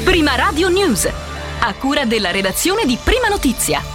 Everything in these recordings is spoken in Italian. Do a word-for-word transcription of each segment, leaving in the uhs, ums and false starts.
Prima Radio News, a cura della redazione di Prima Notizia.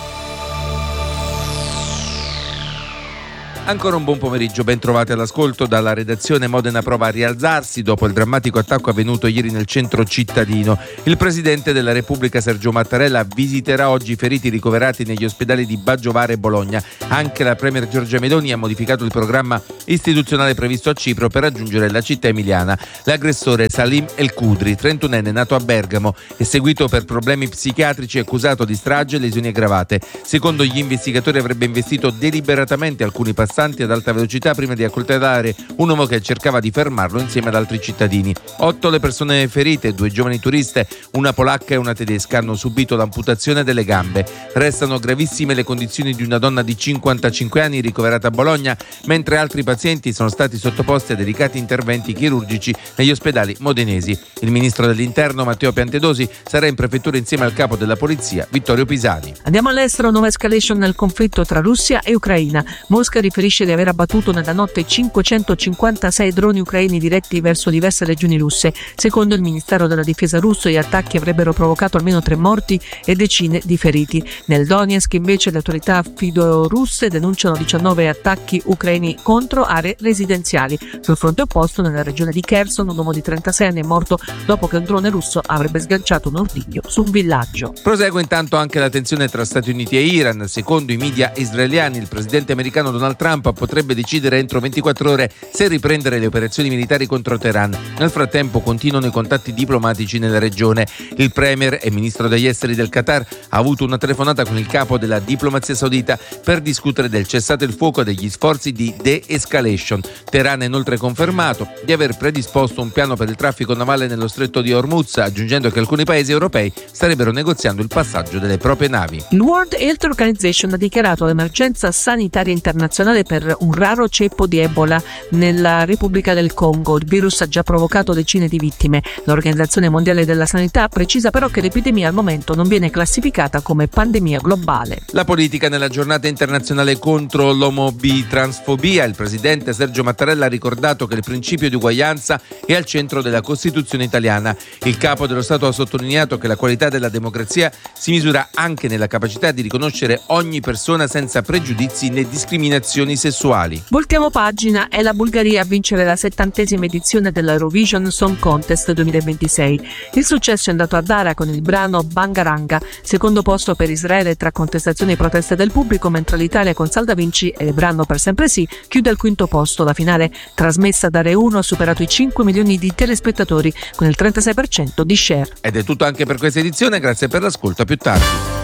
Ancora un buon pomeriggio, ben trovati all'ascolto dalla redazione. Modena prova a rialzarsi dopo il drammatico attacco avvenuto ieri nel centro cittadino. Il presidente della Repubblica Sergio Mattarella visiterà oggi i feriti ricoverati negli ospedali di Baggiovare e Bologna. Anche la premier Giorgia Meloni ha modificato il programma istituzionale previsto a Cipro per raggiungere la città emiliana. L'aggressore Salim El Kudri, trentunenne nato a Bergamo, è seguito per problemi psichiatrici e accusato di strage e lesioni aggravate. Secondo gli investigatori avrebbe investito deliberatamente alcuni passanti ad alta velocità prima di accoltellare un uomo che cercava di fermarlo insieme ad altri cittadini. Otto le persone ferite, due giovani turiste, una polacca e una tedesca, hanno subito l'amputazione delle gambe. Restano gravissime le condizioni di una donna di cinquantacinque anni ricoverata a Bologna, mentre altri pazienti sono stati sottoposti a delicati interventi chirurgici negli ospedali modenesi. Il ministro dell'Interno Matteo Piantedosi sarà in prefettura insieme al capo della polizia Vittorio Pisani. Andiamo all'estero. Nuova escalation nel conflitto tra Russia e Ucraina. Mosca riferisce di aver abbattuto nella notte cinquecentocinquantasei droni ucraini diretti verso diverse regioni russe. Secondo il Ministero della Difesa russo, gli attacchi avrebbero provocato almeno tre morti e decine di feriti. Nel Donetsk, invece, le autorità filorusse denunciano diciannove attacchi ucraini contro aree residenziali. Sul fronte opposto, nella regione di Kherson, un uomo di trentasei anni è morto dopo che un drone russo avrebbe sganciato un ordigno su un villaggio. Prosegue intanto anche la tensione tra Stati Uniti e Iran. Secondo i media israeliani, il presidente americano Donald Trump potrebbe decidere entro ventiquattro ore se riprendere le operazioni militari contro Teheran. Nel frattempo continuano i contatti diplomatici nella regione. Il premier e ministro degli esteri del Qatar ha avuto una telefonata con il capo della diplomazia saudita per discutere del cessate il fuoco e degli sforzi di de-escalation. Teheran ha inoltre confermato di aver predisposto un piano per il traffico navale nello stretto di Hormuz, aggiungendo che alcuni paesi europei starebbero negoziando il passaggio delle proprie navi. Il World Health Organization ha dichiarato l'emergenza sanitaria internazionale per un raro ceppo di Ebola nella Repubblica del Congo. Il virus ha già provocato decine di vittime. L'Organizzazione Mondiale della Sanità precisa però che l'epidemia al momento non viene classificata come pandemia globale. La politica nella giornata internazionale contro l'omobitransfobia. Il presidente Sergio Mattarella ha ricordato che il principio di uguaglianza è al centro della Costituzione italiana. Il capo dello Stato ha sottolineato che la qualità della democrazia si misura anche nella capacità di riconoscere ogni persona senza pregiudizi né discriminazioni sessuali. Voltiamo pagina. È la Bulgaria a vincere la settantesima edizione dell'Eurovision Song Contest duemilaventisei. Il successo è andato a Dara con il brano Bangaranga, secondo posto per Israele tra contestazioni e proteste del pubblico, mentre l'Italia con Salda Vinci e il brano Per sempre sì chiude al quinto posto. La finale, trasmessa da Rai uno, ha superato i cinque milioni di telespettatori con il trentasei per cento di share. Ed è tutto anche per questa edizione, grazie per l'ascolto, a più tardi.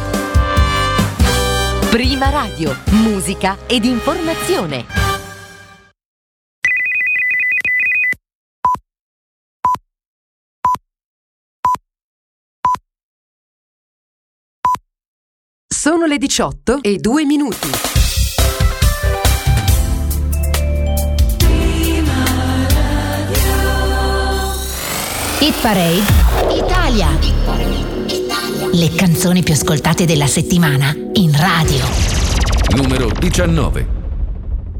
Prima Radio, musica ed informazione. Sono le diciotto e due minuti. Hit Parade Italia. Le canzoni più ascoltate della settimana in radio. Numero diciannove.